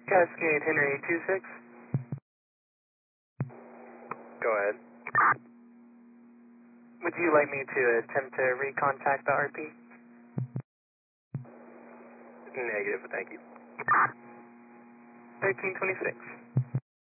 Cascade Henry 26. Go ahead. Would you like me to attempt to recontact the RP? Negative, thank you. 1326.